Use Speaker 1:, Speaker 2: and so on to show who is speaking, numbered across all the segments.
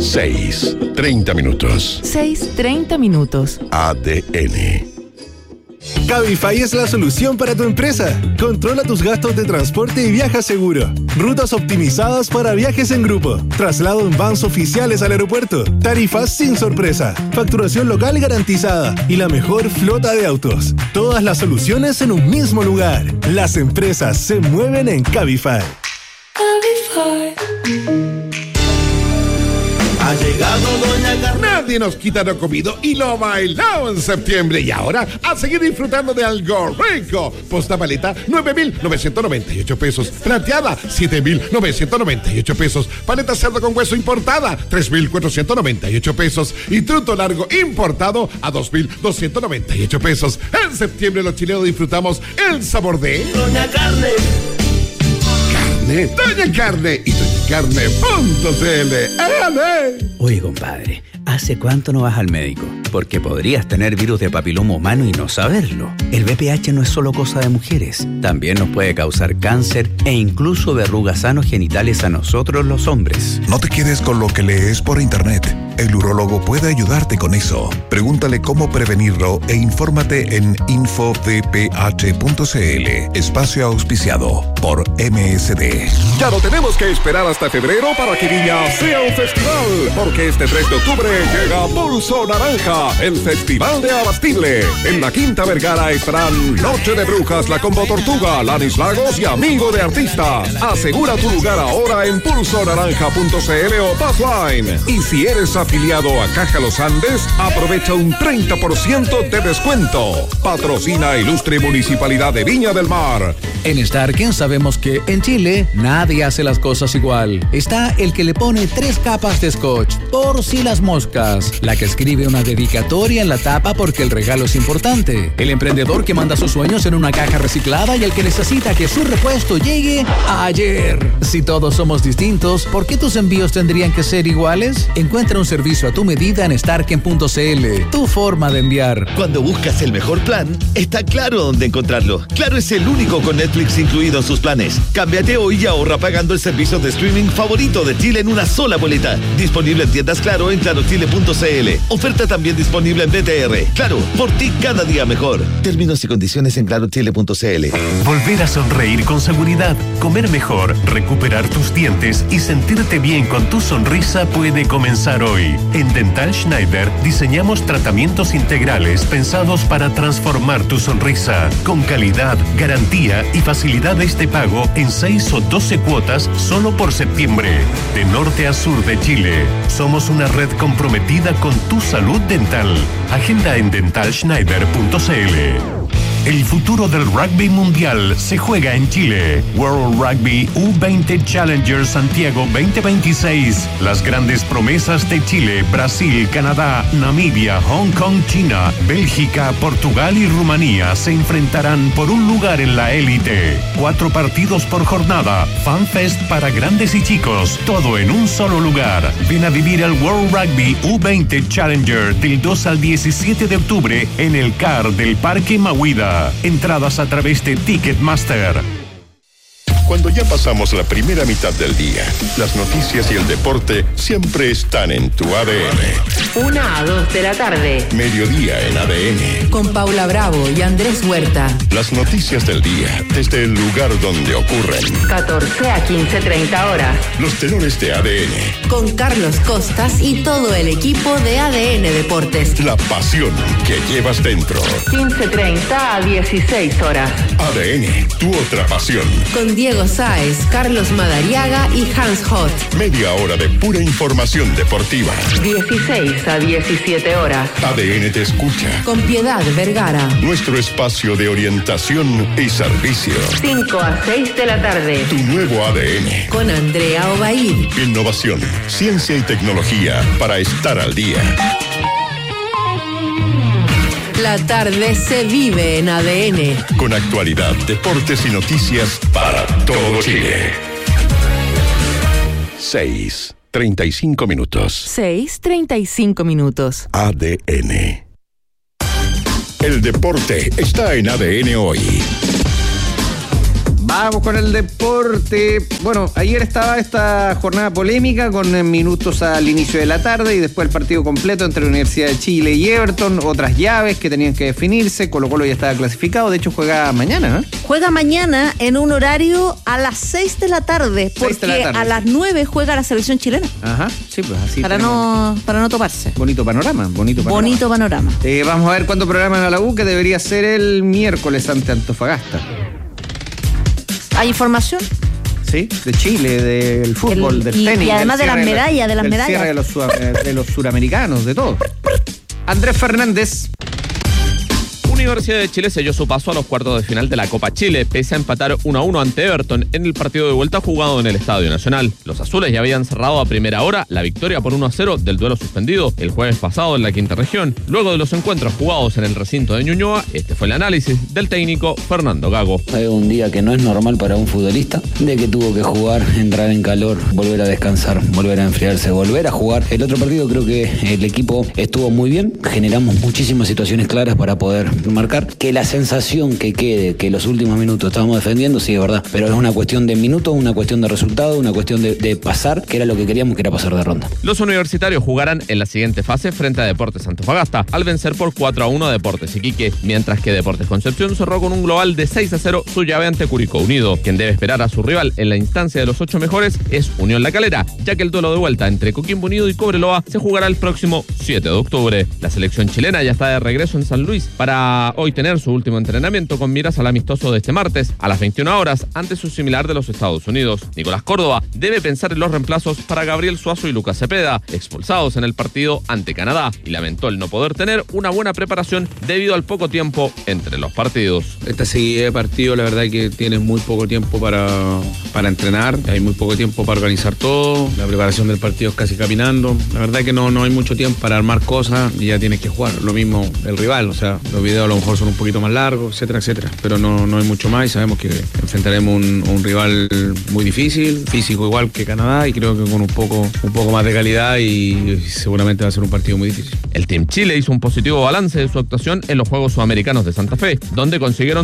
Speaker 1: 6:30 minutos.
Speaker 2: 6:30 minutos.
Speaker 1: ADN.
Speaker 3: Cabify es la solución para tu empresa. Controla tus gastos de transporte y viaja seguro. Rutas optimizadas para viajes en grupo. Traslado en vans oficiales al aeropuerto. Tarifas sin sorpresa. Facturación local garantizada. Y la mejor flota de autos. Todas las soluciones en un mismo lugar. Las empresas se mueven en Cabify.
Speaker 4: Cabify. Ha llegado Doña Carmen.
Speaker 5: Nadie nos quita lo comido y lo bailado en septiembre. Y ahora, a seguir disfrutando de algo rico. Posta paleta, 9,998 pesos. Plateada, 7,998 pesos. Paleta cerdo con hueso importada, 3,498 pesos. Y truto largo importado a 2,298 pesos. En septiembre los chilenos disfrutamos el sabor de
Speaker 4: Doña Carne.
Speaker 5: Doña Carne y doñacarne.cl.
Speaker 6: Oye, compadre, ¿hace cuánto no vas al médico? Porque podrías tener virus de papiloma humano y no saberlo. El VPH no es solo cosa de mujeres. También nos puede causar cáncer e incluso verrugas anogenitales a nosotros los hombres.
Speaker 7: No te quedes con lo que lees por internet. El urólogo puede ayudarte con eso. Pregúntale cómo prevenirlo e infórmate en infovph.cl. Espacio auspiciado por MSD.
Speaker 8: Ya no tenemos que esperar hasta febrero para que Viña sea un festival, porque este 3 de octubre llega Pulso Naranja, el festival de Abastible. En la Quinta Vergara estarán Noche de Brujas, La Combo Tortuga, Lanis Lagos y Amigo de Artistas. Asegura tu lugar ahora en pulsonaranja.cl o Passline. Y si eres afiliado a Caja Los Andes, aprovecha un 30% de descuento. Patrocina Ilustre Municipalidad de Viña del Mar.
Speaker 9: En Starken sabemos que en Chile nadie hace las cosas igual. Está el que le pone 3 capas de scotch, por si las moscas. La que escribe una dedicatoria en la tapa porque el regalo es importante. El emprendedor que manda sus sueños en una caja reciclada y el que necesita que su repuesto llegue ayer. Si todos somos distintos, ¿por qué tus envíos tendrían que ser iguales? Encuentra un servicio a tu medida en starken.cl. Tu forma de enviar.
Speaker 10: Cuando buscas el mejor plan, está claro dónde encontrarlo. Claro es el único con Netflix incluido en sus planes. Cámbiate hoy y ahorra pagando el servicio de streaming favorito de Chile en una sola boleta. Disponible en tiendas Claro en clarochile.cl. Oferta también disponible en BTR. Claro, por ti cada día mejor. Términos y condiciones en clarochile.cl.
Speaker 11: Volver a sonreír con seguridad, comer mejor, recuperar tus dientes y sentirte bien con tu sonrisa puede comenzar hoy. En Dental Schneider diseñamos tratamientos integrales pensados para transformar tu sonrisa con calidad, garantía y facilidades de pago en 6 o 12 cuotas solo por septiembre. De norte a sur de Chile, somos una red comprometida con tu salud dental. Agenda en dentalschneider.cl. El futuro del rugby mundial se juega en Chile. World Rugby U20 Challenger Santiago 2026. Las grandes promesas de Chile, Brasil, Canadá, Namibia, Hong Kong, China, Bélgica, Portugal y Rumanía se enfrentarán por un lugar en la élite. 4 partidos por jornada. FanFest para grandes y chicos. Todo en un solo lugar. Ven a vivir el World Rugby U20 Challenger del 2 al 17 de octubre en el CAR del Parque Mahuida. Entradas a través de Ticketmaster.
Speaker 1: Cuando ya pasamos la primera mitad del día, las noticias y el deporte siempre están en tu ADN.
Speaker 2: 1 a 2 de la tarde.
Speaker 1: Mediodía en ADN.
Speaker 2: Con Paula Bravo y Andrés Huerta.
Speaker 1: Las noticias del día desde el lugar donde ocurren.
Speaker 2: 14 a 15:30 horas.
Speaker 1: Los tenores de ADN.
Speaker 2: Con Carlos Costas y todo el equipo de ADN Deportes.
Speaker 1: La pasión que llevas dentro.
Speaker 2: 15:30 a 16 horas.
Speaker 1: ADN, tu otra pasión.
Speaker 2: Con Diego Sáez, Carlos Madariaga y Hans Hot.
Speaker 1: Media hora de pura información deportiva.
Speaker 2: 16 a 17 horas.
Speaker 1: ADN te escucha.
Speaker 2: Con Piedad Vergara.
Speaker 1: Nuestro espacio de orientación y servicio.
Speaker 2: 5 a 6 de la tarde.
Speaker 1: Tu nuevo ADN.
Speaker 2: Con Andrea Obaid.
Speaker 1: Innovación, ciencia y tecnología para estar al día.
Speaker 2: La tarde se vive en ADN.
Speaker 1: Con actualidad, deportes y noticias para todo Chile. 6:35 minutos.
Speaker 2: 6:35 minutos.
Speaker 1: ADN. El deporte está en ADN hoy.
Speaker 12: Vamos con el deporte. Bueno, ayer estaba esta jornada polémica con minutos al inicio de la tarde y después el partido completo entre la Universidad de Chile y Everton, otras llaves que tenían que definirse. Colo-Colo ya estaba clasificado, de hecho juega mañana, ¿no?
Speaker 13: Juega mañana en un horario a las 6 de la tarde, porque a las 9 juega la selección chilena.
Speaker 12: Ajá, sí, pues así.
Speaker 13: Para no toparse.
Speaker 12: Bonito panorama.
Speaker 13: Bonito panorama.
Speaker 12: Vamos a ver cuándo programan a la U, que debería ser el miércoles ante Antofagasta.
Speaker 13: ¿Hay información?
Speaker 12: Sí, de Chile, del fútbol, del tenis.
Speaker 13: Y además de las medallas,
Speaker 12: del cierre de los suramericanos, de todo. Andrés Fernández.
Speaker 14: Universidad de Chile selló su paso a los cuartos de final de la Copa Chile, pese a empatar 1-1 ante Everton en el partido de vuelta jugado en el Estadio Nacional. Los azules ya habían cerrado a primera hora la victoria por 1-0 del duelo suspendido el jueves pasado en la quinta región. Luego de los encuentros jugados en el recinto de Ñuñoa, este fue el análisis del técnico Fernando Gago.
Speaker 15: Hay un día que no es normal para un futbolista, de que tuvo que jugar, entrar en calor, volver a descansar, volver a enfriarse, volver a jugar. El otro partido creo que el equipo estuvo muy bien, generamos muchísimas situaciones claras para poder marcar, que la sensación que quede que los últimos minutos estábamos defendiendo, sí, es verdad, pero es una cuestión de minutos, una cuestión de resultado, una cuestión de pasar, que era lo que queríamos, que era pasar de ronda.
Speaker 14: Los universitarios jugarán en la siguiente fase frente a Deportes Antofagasta, al vencer por 4-1 a Deportes Iquique, mientras que Deportes Concepción cerró con un global de 6-0 su llave ante Curicó Unido. Quien debe esperar a su rival en la instancia de los 8 mejores es Unión La Calera, ya que el duelo de vuelta entre Coquimbo Unido y Cobreloa se jugará el próximo 7 de octubre. La selección chilena ya está de regreso en San Luis para hoy tener su último entrenamiento con miras al amistoso de este martes a las 21 horas ante su similar de los Estados Unidos. Nicolás Córdoba debe pensar en los reemplazos para Gabriel Suazo y Lucas Cepeda, expulsados en el partido ante Canadá, y lamentó el no poder tener una buena preparación debido al poco tiempo entre los partidos.
Speaker 16: Esta seguida de partido, la verdad es que tienes muy poco tiempo para entrenar, hay muy poco tiempo para organizar todo, la preparación del partido es casi caminando, la verdad es que no hay mucho tiempo para armar cosas y ya tienes que jugar. Lo mismo el rival, o sea, los videos a lo mejor son un poquito más largos, etcétera, pero no hay mucho más y sabemos que enfrentaremos un rival muy difícil, físico igual que Canadá, y creo que con un poco más de calidad, y seguramente va a ser un partido muy difícil.
Speaker 14: El Team Chile hizo un positivo balance de su actuación en los Juegos Sudamericanos de Santa Fe, donde consiguieron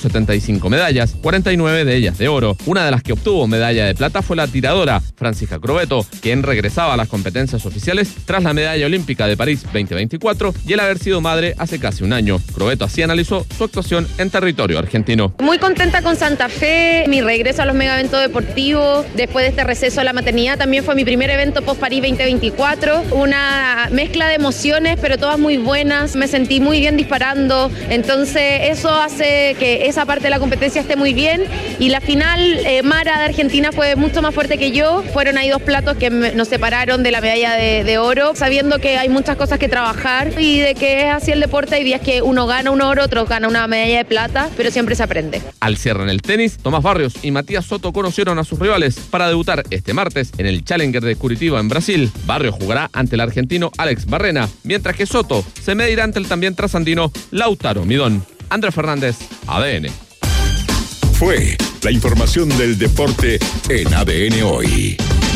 Speaker 14: 175 medallas, 49 de ellas de oro. Una de las que obtuvo medalla de plata fue la tiradora Francisca Crovetto, quien regresaba a las competencias oficiales tras la medalla olímpica de París 2024 y el haber sido madre hace casi un año. Crovetto así analizó su actuación en territorio argentino.
Speaker 17: Muy contenta con Santa Fe, mi regreso a los mega eventos deportivos después de este receso a la maternidad. También fue mi primer evento post París 2024, una mezcla de emociones, pero todas muy buenas. Me sentí muy bien disparando, entonces eso hace que esa parte de la competencia esté muy bien, y la final, Mara de Argentina fue mucho más fuerte que yo. Fueron ahí 2 platos que nos separaron de la medalla de oro, sabiendo que hay muchas cosas que trabajar y de que es así el deporte. Hay días que uno gana un oro, otro gana una medalla de plata, pero siempre se aprende.
Speaker 14: Al cierre en el tenis, Tomás Barrios y Matías Soto conocieron a sus rivales para debutar este martes en el Challenger de Curitiba en Brasil. Barrios jugará ante el argentino Alex Barrena, mientras que Soto se medirá ante el también trasandino Lautaro Midón. Andrés Fernández, ADN.
Speaker 1: Fue la información del deporte en ADN Hoy.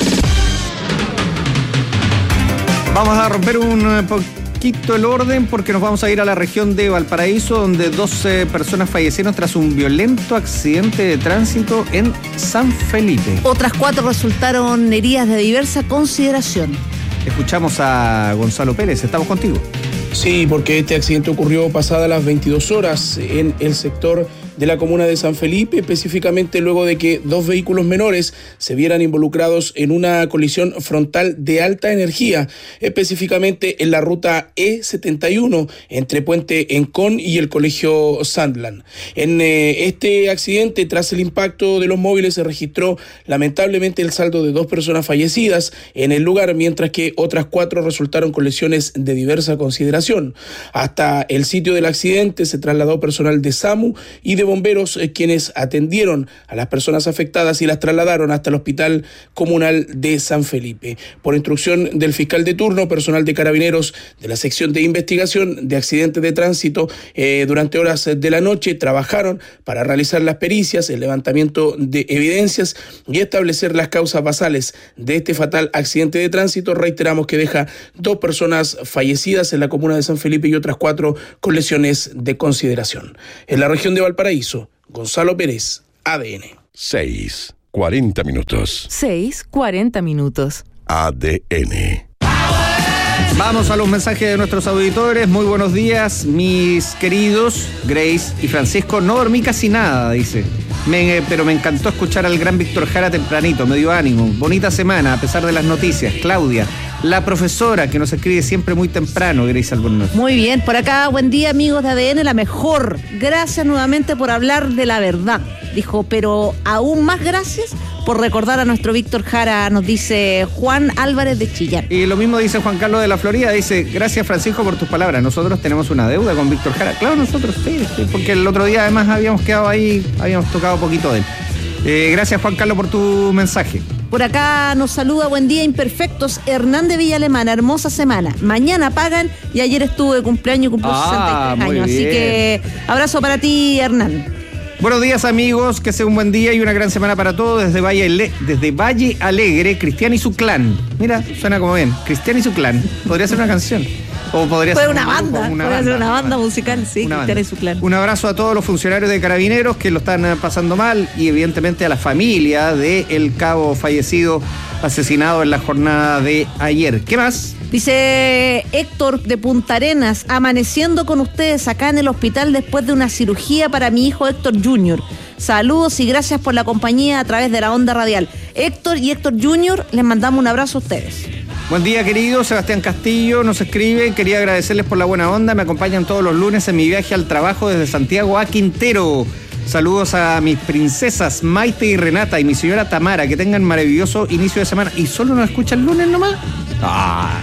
Speaker 12: Vamos a romper un poquito el orden porque nos vamos a ir a la región de Valparaíso, donde 12 personas fallecieron tras un violento accidente de tránsito en San Felipe.
Speaker 13: Otras 4 resultaron heridas de diversa consideración.
Speaker 12: Escuchamos a Gonzalo Pérez, estamos contigo.
Speaker 18: Sí, porque este accidente ocurrió pasadas las 22 horas en el sector de la comuna de San Felipe, específicamente luego de que 2 vehículos menores se vieran involucrados en una colisión frontal de alta energía, específicamente en la ruta E71 entre Puente Encón y el Colegio Sandland. En este accidente, tras el impacto de los móviles, se registró lamentablemente el saldo de 2 personas fallecidas en el lugar, mientras que otras 4 resultaron con lesiones de diversa consideración. Hasta el sitio del accidente se trasladó personal de SAMU y de bomberos, quienes atendieron a las personas afectadas y las trasladaron hasta el Hospital Comunal de San Felipe. Por instrucción del fiscal de turno, personal de Carabineros de la sección de investigación de accidentes de tránsito durante horas de la noche trabajaron para realizar las pericias, el levantamiento de evidencias y establecer las causas basales de este fatal accidente de tránsito. Reiteramos que deja 2 personas fallecidas en la comuna de San Felipe y otras 4 con lesiones de consideración. En la región de Valparaíso, Gonzalo Pérez, ADN.
Speaker 1: 6:40 minutos.
Speaker 2: 6:40 minutos.
Speaker 1: ADN.
Speaker 12: Vamos a los mensajes de nuestros auditores. Muy buenos días, mis queridos Grace y Francisco. No dormí casi nada, dice. Pero me encantó escuchar al gran Víctor Jara tempranito, me dio ánimo. Bonita semana, a pesar de las noticias. Claudia, la profesora que nos escribe siempre muy temprano, Grace Albornoz.
Speaker 13: Muy bien, por acá, buen día, amigos de ADN, la mejor. Gracias nuevamente por hablar de la verdad. Dijo, pero aún más gracias por recordar a nuestro Víctor Jara, nos dice Juan Álvarez de Chillán.
Speaker 12: Y lo mismo dice Juan Carlos de la Florida, dice, gracias Francisco por tus palabras, nosotros tenemos una deuda con Víctor Jara. Claro, nosotros sí, porque el otro día además habíamos quedado ahí, habíamos tocado poquito de él. Gracias Juan Carlos por tu mensaje.
Speaker 13: Por acá nos saluda, buen día, imperfectos, Hernán de Villa Alemana, hermosa semana. Mañana pagan y ayer estuve de cumpleaños y cumplió 63 años. Así que abrazo para ti, Hernán.
Speaker 12: Buenos días amigos, que sea un buen día y una gran semana para todos desde Valle Alegre, Cristian y su clan. Mira, suena como bien, Cristian y su clan. Podría ser una canción. O podría ser
Speaker 13: una banda, podría ser una banda musical, sí, Cristian y su clan.
Speaker 12: Un abrazo a todos los funcionarios de Carabineros que lo están pasando mal y evidentemente a la familia del cabo fallecido, asesinado en la jornada de ayer. ¿Qué más?
Speaker 13: Dice Héctor de Punta Arenas, amaneciendo con ustedes acá en el hospital después de una cirugía para mi hijo Héctor Jr. Saludos y gracias por la compañía a través de la onda radial. Héctor y Héctor Jr., les mandamos un abrazo a ustedes.
Speaker 12: Buen día, querido. Sebastián Castillo nos escribe. Quería agradecerles por la buena onda. Me acompañan todos los lunes en mi viaje al trabajo desde Santiago a Quintero. Saludos a mis princesas Maite y Renata y mi señora Tamara. Que tengan maravilloso inicio de semana. ¿Y solo nos escuchan el lunes nomás? ¡Ah!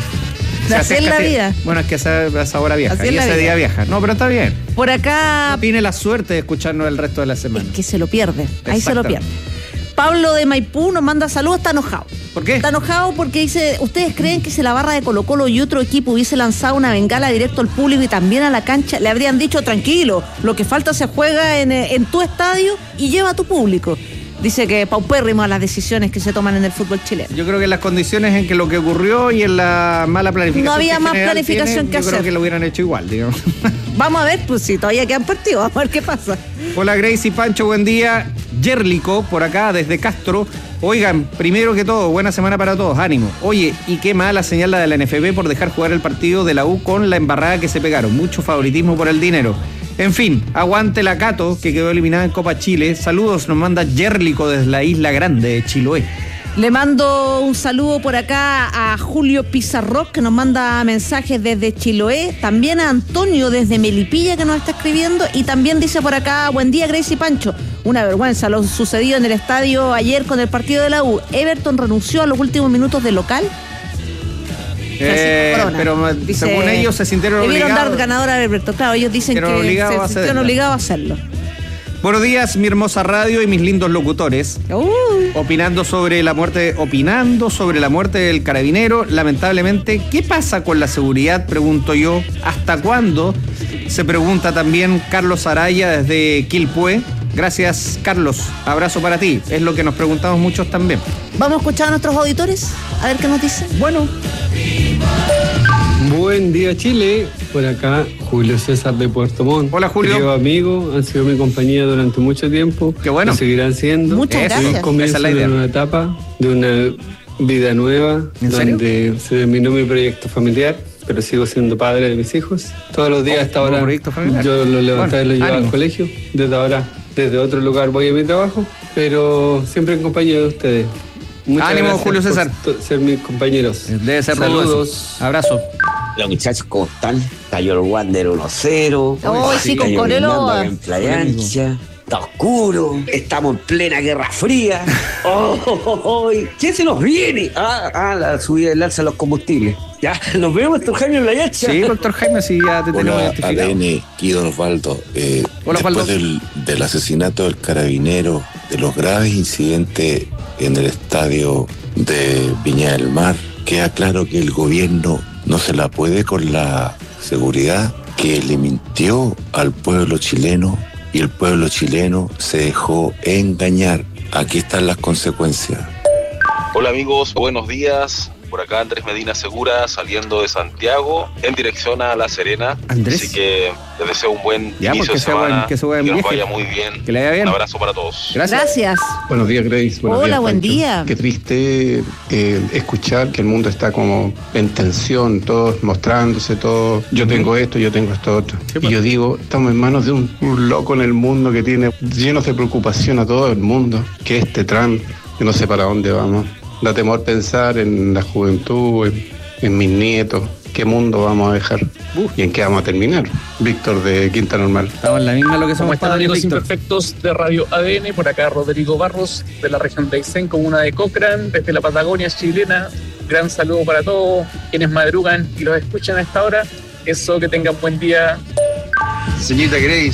Speaker 13: Así es la vida.
Speaker 12: Bueno, es que a esa hora viaja y ese día viaja. No, pero está bien.
Speaker 13: Por acá...
Speaker 12: No tiene la suerte de escucharnos el resto de la semana.
Speaker 13: Es que se lo pierde. Ahí se lo pierde. Pablo de Maipú nos manda saludos, está enojado.
Speaker 12: ¿Por qué?
Speaker 13: Está enojado porque dice, ¿ustedes creen que si la barra de Colo-Colo y otro equipo hubiese lanzado una bengala directo al público y también a la cancha, le habrían dicho, tranquilo, lo que falta se juega en tu estadio y lleva a tu público? Dice que paupérrimo a las decisiones que se toman en el fútbol chileno.
Speaker 12: Yo creo que en las condiciones en que lo que ocurrió y en la mala planificación.
Speaker 13: No había más planificación que hacer.
Speaker 12: Yo creo que lo hubieran hecho igual, digamos.
Speaker 13: Vamos a ver, pues si todavía quedan partidos, vamos a ver qué pasa.
Speaker 12: Hola Grace y Pancho, buen día. Yerlico, por acá, desde Castro. Oigan, primero que todo, buena semana para todos, ánimo. Oye, y qué mala señal la de la NFP por dejar jugar el partido de la U con la embarrada que se pegaron. Mucho favoritismo por el dinero. En fin, aguante la Cato, que quedó eliminada en Copa Chile. Saludos, nos manda Yerlico desde la Isla Grande de Chiloé.
Speaker 13: Le mando un saludo por acá a Julio Pizarro, que nos manda mensajes desde Chiloé. También a Antonio desde Melipilla, que nos está escribiendo. Y también dice por acá, buen día Grace y Pancho. Una vergüenza lo sucedido en el estadio ayer con el partido de la U. Everton renunció a los últimos minutos del local.
Speaker 12: Pero dice, según ellos se sintieron obligados.
Speaker 13: Debieron dar ganador a Everton. Claro, ellos dicen que se sintieron obligados a hacerlo.
Speaker 12: Buenos días, mi hermosa radio y mis lindos locutores. Opinando sobre la muerte del carabinero. Lamentablemente, ¿qué pasa con la seguridad? Pregunto yo. ¿Hasta cuándo? Se pregunta también Carlos Araya desde Quilpué. Gracias, Carlos. Abrazo para ti. Es lo que nos preguntamos muchos también.
Speaker 13: Vamos a escuchar a nuestros auditores, a ver qué nos dicen.
Speaker 12: Bueno.
Speaker 19: Buen día, Chile. Por acá, Julio César de Puerto Montt.
Speaker 12: Hola, Julio.
Speaker 19: Querido amigo, han sido mi compañía durante mucho tiempo.
Speaker 12: Qué bueno.
Speaker 19: Lo seguirán siendo.
Speaker 13: Muchas gracias.
Speaker 19: Comienzo de una nueva etapa, de una vida nueva, donde se terminó mi proyecto familiar, pero sigo siendo padre de mis hijos. Todos los días hasta ahora yo los levantaba y los llevaba al colegio. Desde ahora, desde otro lugar voy a mi trabajo, pero siempre en compañía de ustedes. Muchas
Speaker 12: ánimo, Julio César.
Speaker 19: Por ser mis compañeros.
Speaker 12: Debe ser
Speaker 19: saludos.
Speaker 12: Abrazo.
Speaker 20: Hola muchachos, ¿cómo están? Cayó el Wander 1-0.
Speaker 13: Oh, sí, con Coreloa.
Speaker 20: En Playa Ancha. Está oscuro. Estamos en plena Guerra Fría. ¿Qué se nos viene? La subida del alza de los combustibles. Ya, nos vemos, doctor Jaime en Playa Ancha.
Speaker 12: Sí, doctor Jaime, sí, ya te tenemos identificado.
Speaker 21: ADN, Guido Osvaldo. Después del asesinato del carabinero, de los graves incidentes en el estadio de Viña del Mar, queda claro que el gobierno no se la puede con la seguridad, que le mintió al pueblo chileno y el pueblo chileno se dejó engañar. Aquí están las consecuencias.
Speaker 22: Hola amigos, buenos días.
Speaker 3: Por acá Andrés Medina Segura, saliendo de Santiago en dirección a La Serena.
Speaker 12: Andrés.
Speaker 3: Así que les deseo un buen
Speaker 12: Ya,
Speaker 3: inicio de
Speaker 12: porque sea buen-
Speaker 3: semana,
Speaker 12: que sea buen
Speaker 3: nos
Speaker 12: viaje.
Speaker 3: vaya muy bien.
Speaker 12: Que le vaya bien.
Speaker 3: Un abrazo para todos.
Speaker 13: Gracias.
Speaker 22: Buenos días, Grace. Buenos
Speaker 13: Hola,
Speaker 22: días,
Speaker 13: buen
Speaker 22: Pancho.
Speaker 13: día.
Speaker 22: Qué triste escuchar que el mundo está como en tensión, todos mostrándose, todo. Yo tengo esto, yo tengo esto otro. Y yo digo, estamos en manos de un loco en el mundo que tiene llenos de preocupación a todo el mundo, que es este Trump, que no sé para dónde vamos. Da temor pensar en la juventud, en mis nietos. ¿Qué mundo vamos a dejar? ¿Y en qué vamos a terminar? Víctor de Quinta Normal.
Speaker 12: Estamos en la misma lo que
Speaker 23: ¿Cómo
Speaker 12: somos
Speaker 23: están,
Speaker 12: padres,
Speaker 23: amigos
Speaker 12: Víctor?
Speaker 23: imperfectos de Radio ADN? Por acá Rodrigo Barros, de la región de Aysén, comuna de Cochrane, desde la Patagonia chilena. Gran saludo para todos quienes madrugan y los escuchan a esta hora. Eso, que tengan buen día.
Speaker 24: Señorita Grace,